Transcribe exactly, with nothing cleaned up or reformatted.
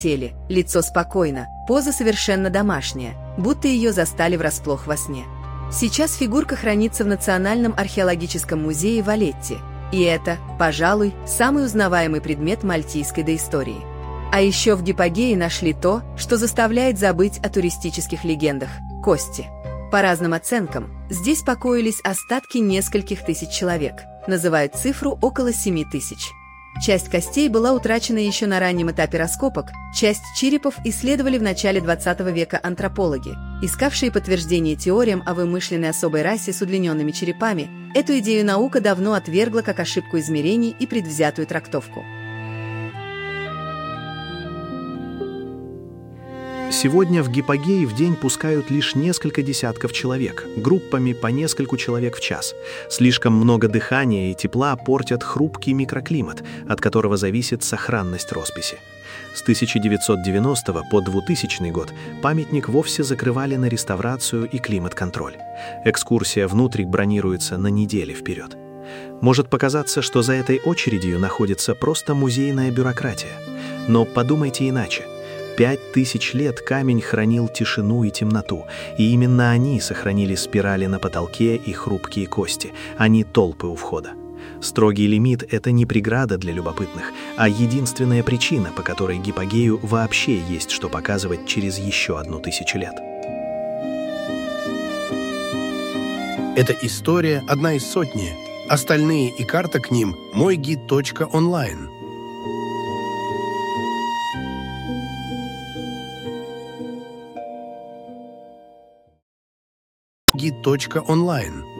теле, лицо спокойно, поза совершенно домашняя, будто ее застали врасплох во сне. Сейчас фигурка хранится в Национальном археологическом музее Валетти, и это, пожалуй, самый узнаваемый предмет мальтийской доистории. А еще в Гипогее нашли то, что заставляет забыть о туристических легендах – кости. По разным оценкам, здесь покоились остатки нескольких тысяч человек, называют цифру около семи тысяч. Часть костей была утрачена еще на раннем этапе раскопок, часть черепов исследовали в начале двадцатого века антропологи, искавшие подтверждение теориям о вымышленной особой расе с удлиненными черепами. Эту идею наука давно отвергла как ошибку измерений и предвзятую трактовку. Сегодня в Гипогее в день пускают лишь несколько десятков человек, группами по нескольку человек в час. Слишком много дыхания и тепла портят хрупкий микроклимат, от которого зависит сохранность росписи. С тысяча девятьсот девяностого по двухтысячный год памятник вовсе закрывали на реставрацию и климат-контроль. Экскурсия внутрь бронируется на недели вперед. Может показаться, что за этой очередью находится просто музейная бюрократия. Но подумайте иначе. Пять тысяч лет камень хранил тишину и темноту, и именно они сохранили спирали на потолке и хрупкие кости, а не толпы у входа. Строгий лимит — это не преграда для любопытных, а единственная причина, по которой Гипогею вообще есть что показывать через еще одну тысячу лет. Эта история одна из сотни. Остальные и карта к ним – мой гид точка онлайн. гид точка онлайн